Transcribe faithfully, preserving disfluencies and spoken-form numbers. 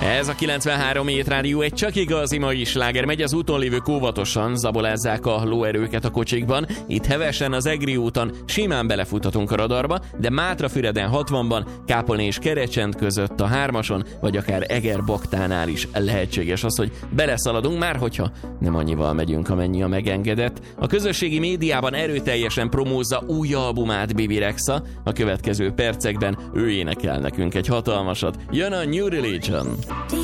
Ez a kilencvenhárom Hét Rádió, egy csak igazi mai sláger. Megy az úton lévők óvatosan, zabolázzák a lóerőket a kocsikban. Itt hevesen az Egri úton simán belefuthatunk a radarba, de Mátrafüreden hatvanban, Kápolni és Kerecsend között a hármason, vagy akár Eger-Baktánál is lehetséges az, hogy beleszaladunk, már hogyha nem annyival megyünk, amennyi a megengedett. A közösségi médiában erőteljesen promózza új albumát Bibi Rexha. A következő percekben ő énekel nekünk egy hatalmasat. Jön a New Religion.